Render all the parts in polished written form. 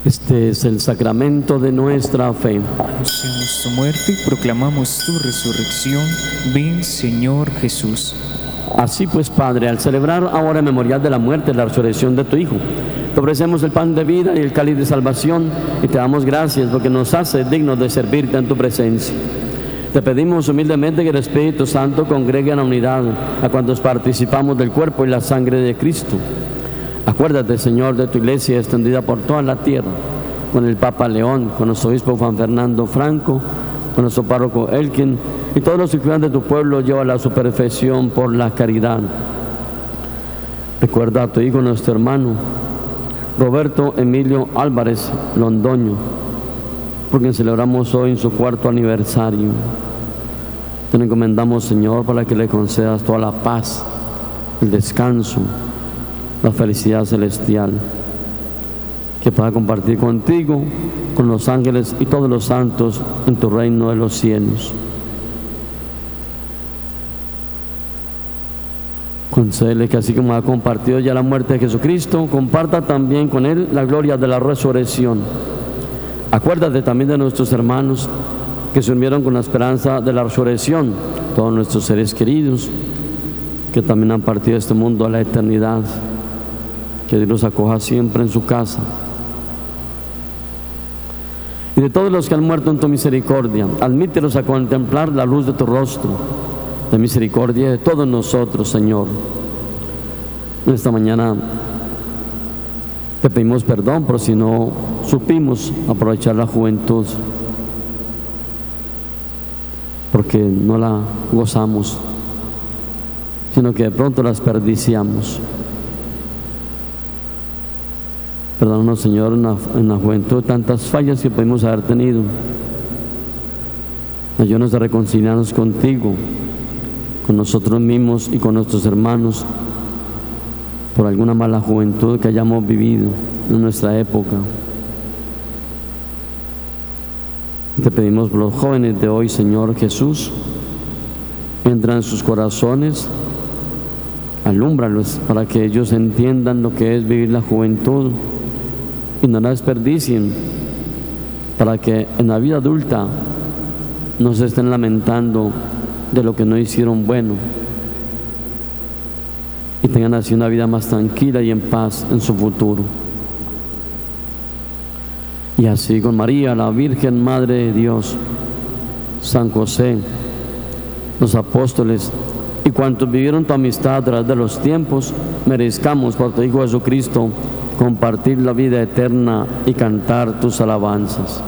Este es el sacramento de nuestra fe. Anunciamos tu muerte y proclamamos tu resurrección. Ven, Señor Jesús. Así pues, Padre, al celebrar ahora el memorial de la muerte y la resurrección de tu Hijo, te ofrecemos el pan de vida y el cáliz de salvación y te damos gracias porque nos hace dignos de servirte en tu presencia. Te pedimos humildemente que el Espíritu Santo congregue en la unidad a cuantos participamos del cuerpo y la sangre de Cristo. Acuérdate, Señor, de tu iglesia extendida por toda la tierra, con el Papa León, con nuestro obispo Juan Fernando Franco, con nuestro párroco Elkin y todos los que cuidan de tu pueblo, llévala a su perfección por la caridad. Recuerda a tu hijo, nuestro hermano Roberto Emilio Álvarez Londoño, porque celebramos hoy en su 4º aniversario. Te lo encomendamos, Señor, para que le concedas toda la paz, el descanso, la felicidad celestial, que pueda compartir contigo, con los ángeles y todos los santos en tu reino de los cielos. Concédele que así como ha compartido ya la muerte de Jesucristo, comparta también con Él la gloria de la resurrección. Acuérdate también de nuestros hermanos que se unieron con la esperanza de la resurrección, todos nuestros seres queridos que también han partido de este mundo a la eternidad. Que Dios los acoja siempre en su casa. Y de todos los que han muerto en tu misericordia, admítelos a contemplar la luz de tu rostro, de misericordia de todos nosotros, Señor. En esta mañana te pedimos perdón por si no supimos aprovechar la juventud, porque no la gozamos, sino que de pronto la desperdiciamos. Perdónanos, Señor, en la juventud tantas fallas que pudimos haber tenido. Ayúdanos a reconciliarnos contigo, con nosotros mismos y con nuestros hermanos, por alguna mala juventud que hayamos vivido en nuestra época. Te pedimos por los jóvenes de hoy, Señor Jesús, entra en sus corazones, alúmbralos para que ellos entiendan lo que es vivir la juventud y no la desperdicien, para que en la vida adulta no se estén lamentando de lo que no hicieron bueno y tengan así una vida más tranquila y en paz en su futuro. Y así con María, la Virgen Madre de Dios, San José, los apóstoles y cuantos vivieron tu amistad a través de los tiempos, merezcamos por tu Hijo Jesucristo compartir la vida eterna y cantar tus alabanzas.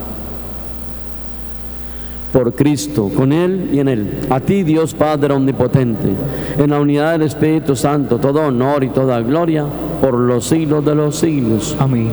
Por Cristo, con Él y en Él, a ti, Dios Padre Omnipotente, en la unidad del Espíritu Santo, todo honor y toda gloria por los siglos de los siglos. Amén.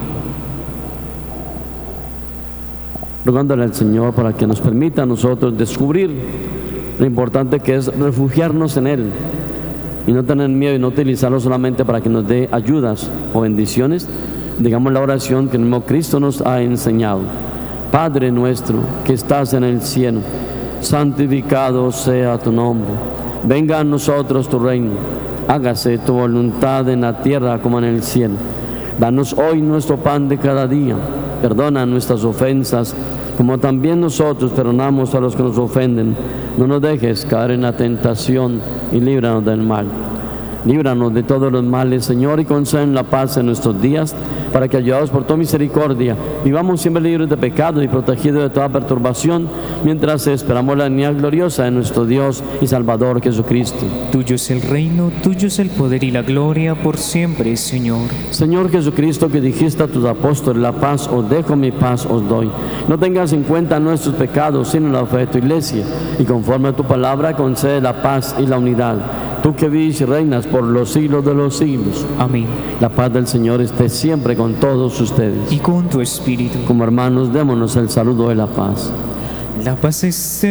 Rogándole al Señor para que nos permita a nosotros descubrir lo importante que es refugiarnos en Él y no tener miedo y no utilizarlo solamente para que nos dé ayudas o bendiciones. Digamos la oración que el mismo Cristo nos ha enseñado. Padre nuestro que estás en el cielo, santificado sea tu nombre. Venga a nosotros tu reino. Hágase tu voluntad en la tierra como en el cielo. Danos hoy nuestro pan de cada día. Perdona nuestras ofensas, como también nosotros perdonamos a los que nos ofenden. No nos dejes caer en la tentación y líbranos del mal. Líbranos de todos los males, Señor, y concédenos la paz en nuestros días, para que, ayudados por tu misericordia, vivamos siempre libres de pecado y protegidos de toda perturbación, mientras esperamos la venida gloriosa de nuestro Dios y Salvador Jesucristo. Tuyo es el reino, tuyo es el poder y la gloria por siempre, Señor. Señor Jesucristo, que dijiste a tus apóstoles, la paz os dejo, mi paz os doy. No tengas en cuenta nuestros pecados, sino la fe de tu iglesia, y conforme a tu palabra concede la paz y la unidad. Tú que vives y reinas por los siglos de los siglos. Amén. La paz del Señor esté siempre con todos ustedes. Y con tu espíritu. Como hermanos, démonos el saludo de la paz. La paz esté